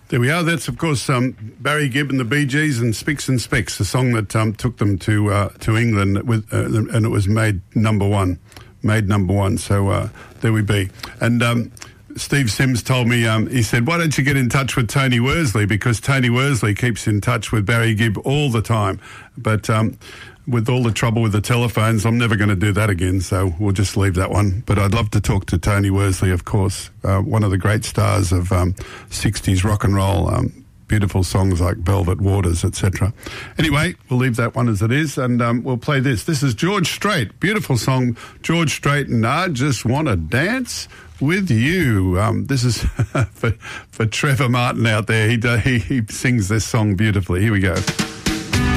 There we are. That's, of course, Barry Gibb and the Bee Gees and Spicks and Specks, a song that took them to England with, and it was made number one. So there we be. And Steve Sims told me, he said, why don't you get in touch with Tony Worsley? Because Tony Worsley keeps in touch with Barry Gibb all the time. But with all the trouble with the telephones, I'm never going to do that again, so we'll just leave that one. But I'd love to talk to Tony Worsley, of course, one of the great stars of 60s rock and roll, beautiful songs like Velvet Waters, etc. Anyway, we'll leave that one as it is, and we'll play this. This is George Strait, beautiful song, George Strait, and I Just Want to Dance with You. This is for Trevor Martin out there. He sings this song beautifully. Here we go.